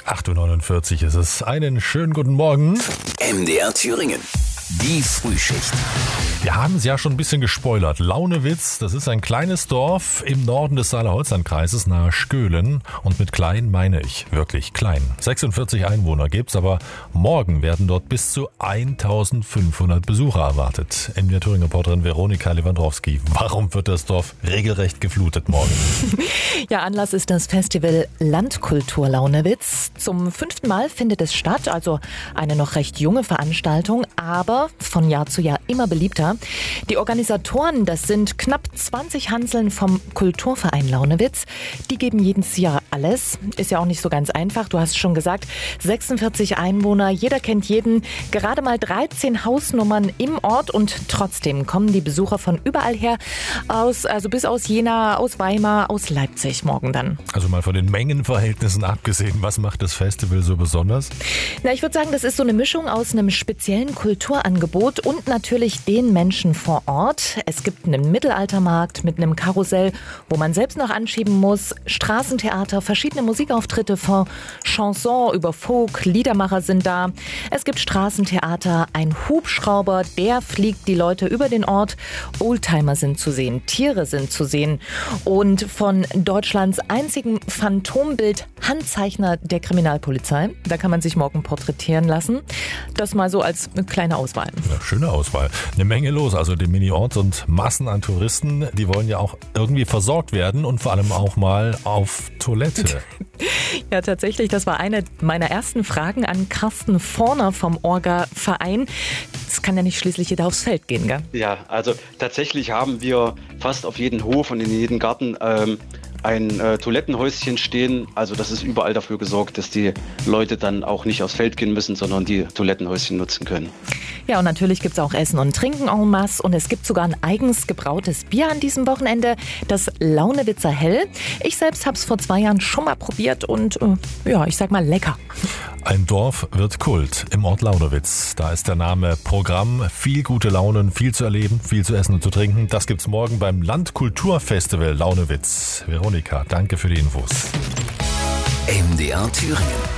8:49 Uhr ist es. Einen schönen guten Morgen. MDR Thüringen. Die Frühschicht. Wir haben es ja schon ein bisschen gespoilert. Launewitz, das ist ein kleines Dorf im Norden des Saale-Holstein-Kreises nahe Skölen. Und mit klein meine ich wirklich klein. 46 Einwohner gibt's, aber morgen werden dort bis zu 1500 Besucher erwartet. MDR Thüringen-Reporterin Veronika Lewandowski. Warum wird das Dorf regelrecht geflutet morgen? Ja, Anlass ist das Festival Landkultur Launewitz. Zum 5. Mal findet es statt, also eine noch recht junge Veranstaltung, aber von Jahr zu Jahr immer beliebter. Die Organisatoren, das sind knapp 20 Hanseln vom Kulturverein Launewitz. Die geben jedes Jahr alles. Ist ja auch nicht so ganz einfach. Du hast schon gesagt, 46 Einwohner, jeder kennt jeden. Gerade mal 13 Hausnummern im Ort und trotzdem kommen die Besucher von überall her bis aus Jena, aus Weimar, aus Leipzig morgen dann. Also mal von den Mengenverhältnissen abgesehen, was macht das Festival so besonders? Na, ich würde sagen, das ist so eine Mischung aus einem speziellen Kulturangebot und natürlich den Menschen vor Ort. Es gibt einen Mittelaltermarkt mit einem Karussell, wo man selbst noch anschieben muss, Straßentheater, verschiedene Musikauftritte von Chanson über Folk, Liedermacher sind da. Es gibt Straßentheater, ein Hubschrauber, der fliegt die Leute über den Ort. Oldtimer sind zu sehen, Tiere sind zu sehen und von Deutschlands einzigen Phantombild Handzeichner der Kriminalpolizei. Da kann man sich morgen porträtieren lassen. Das mal so als kleine Auswahl. Ja, schöne Auswahl. Eine Menge los, also dem Mini-Ort und Massen an Touristen, die wollen ja auch irgendwie versorgt werden und vor allem auch mal auf Toilette. Ja, tatsächlich, das war eine meiner ersten Fragen an Carsten Vorner vom Orga-Verein. Es kann ja nicht schließlich jeder aufs Feld gehen, gell? Ja, also tatsächlich haben wir fast auf jeden Hof und in jedem Garten ein Toilettenhäuschen stehen. Also das ist überall dafür gesorgt, dass die Leute dann auch nicht aufs Feld gehen müssen, sondern die Toilettenhäuschen nutzen können. Ja, und natürlich gibt es auch Essen und Trinken en masse und es gibt sogar ein eigens gebrautes Bier an diesem Wochenende, das Launewitzer Hell. Ich selbst habe es vor 2 Jahren schon mal probiert und ich sag mal lecker. Ein Dorf wird Kult im Ort Launewitz. Da ist der Name Programm. Viel gute Launen, viel zu erleben, viel zu essen und zu trinken. Das gibt's morgen beim Landkulturfestival Launewitz. Veronika, danke für die Infos. MDR Thüringen.